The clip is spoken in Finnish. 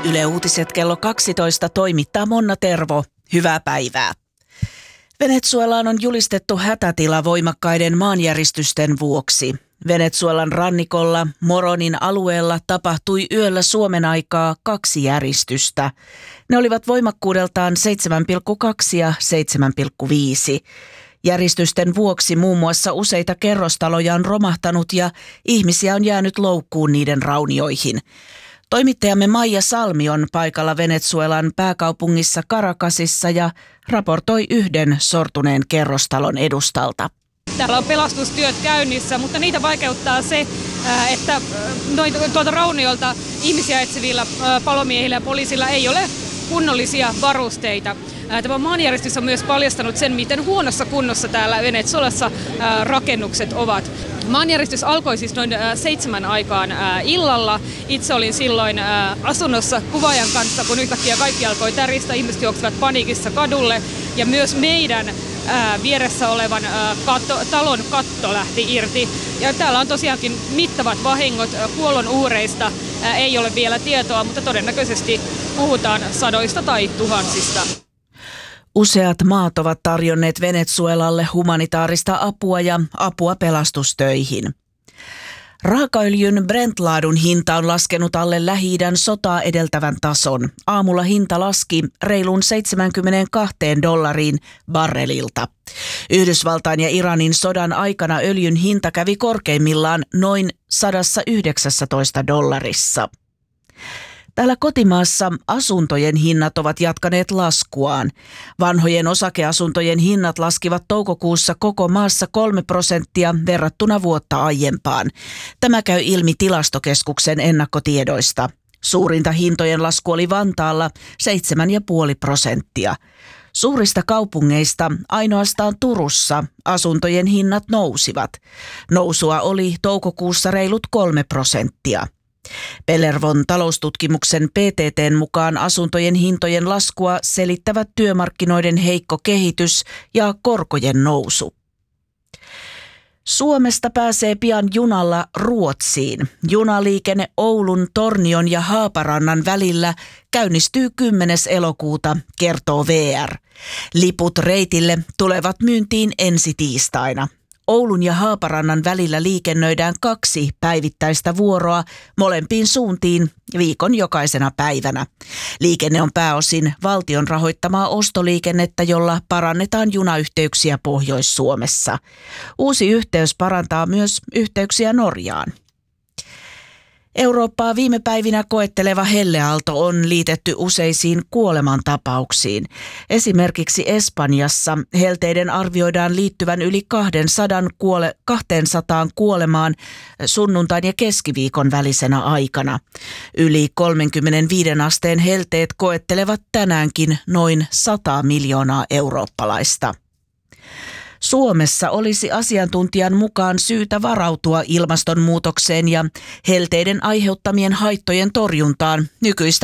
Yle Uutiset kello 12 toimittaa Monna Tervo. Hyvää päivää. Venezuelaan on julistettu hätätila voimakkaiden maanjäristysten vuoksi. Venezuelan rannikolla Moronin alueella tapahtui yöllä Suomen aikaa 2 järistystä. Ne olivat voimakkuudeltaan 7,2 ja 7,5. Järistysten vuoksi muun muassa useita kerrostaloja on romahtanut ja ihmisiä on jäänyt loukkuun niiden raunioihin. Toimittajamme Maija Salmi on paikalla Venezuelan pääkaupungissa Caracasissa ja raportoi yhden sortuneen kerrostalon edustalta. Täällä on pelastustyöt käynnissä, mutta niitä vaikeuttaa se, että tuolta rauniolta ihmisiä etsivillä palomiehillä ja poliisilla ei ole kunnollisia varusteita. Tämä maanjäristys on myös paljastanut sen, miten huonossa kunnossa täällä Venezuelassa rakennukset ovat. Maanjäristys alkoi siis noin 7 aikaan illalla. Itse olin silloin asunnossa kuvaajan kanssa, kun yhtäkkiä kaikki alkoi täristä. Ihmiset juoksivat paniikissa kadulle ja myös meidän vieressä olevan talon katto lähti irti. Ja täällä on tosiaankin mittavat vahingot. Kuolonuhreista ei ole vielä tietoa, mutta todennäköisesti puhutaan sadoista tai tuhansista. Useat maat ovat tarjonneet Venezuelalle humanitaarista apua ja apua pelastustöihin. Raakaöljyn Brent-laadun hinta on laskenut alle Lähi-idän sotaa edeltävän tason. Aamulla hinta laski reiluun $72 barrelilta. Yhdysvaltain ja Iranin sodan aikana öljyn hinta kävi korkeimmillaan noin $119. Täällä kotimaassa asuntojen hinnat ovat jatkaneet laskuaan. Vanhojen osakeasuntojen hinnat laskivat toukokuussa koko maassa 3% verrattuna vuotta aiempaan. Tämä käy ilmi Tilastokeskuksen ennakkotiedoista. Suurinta hintojen lasku oli Vantaalla 7,5%. Suurista kaupungeista ainoastaan Turussa asuntojen hinnat nousivat. Nousua oli toukokuussa reilut 3%. Pellervon taloustutkimuksen PTT:n mukaan asuntojen hintojen laskua selittävät työmarkkinoiden heikko kehitys ja korkojen nousu. Suomesta pääsee pian junalla Ruotsiin. Junaliikenne Oulun, Tornion ja Haaparannan välillä käynnistyy 10. elokuuta, kertoo VR. Liput reitille tulevat myyntiin ensi tiistaina. Oulun ja Haaparannan välillä liikennöidään 2 päivittäistä vuoroa molempiin suuntiin viikon jokaisena päivänä. Liikenne on pääosin valtion rahoittamaa ostoliikennettä, jolla parannetaan junayhteyksiä Pohjois-Suomessa. Uusi yhteys parantaa myös yhteyksiä Norjaan. Eurooppaa viime päivinä koetteleva helleaalto on liitetty useisiin kuolemantapauksiin. Esimerkiksi Espanjassa helteiden arvioidaan liittyvän yli 200 kuolemaan sunnuntain ja keskiviikon välisenä aikana. Yli 35 asteen helteet koettelevat tänäänkin noin 100 miljoonaa eurooppalaista. Suomessa olisi asiantuntijan mukaan syytä varautua ilmastonmuutokseen ja helteiden aiheuttamien haittojen torjuntaan nykyistä